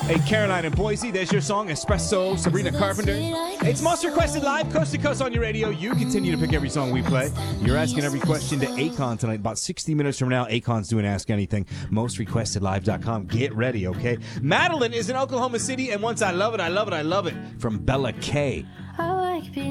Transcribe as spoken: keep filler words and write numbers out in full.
Hey, Caroline in Boise, there's your song, Espresso, Sabrina Carpenter. It's Most Requested Live, coast to coast on your radio. You continue to pick every song we play. You're asking every question to Akon tonight. About sixty minutes from now, Akon's doing Ask Anything. most requested live dot com. Get ready, okay? Madeline is in Oklahoma City, and once I love it, I love it, I love it. From Bella K.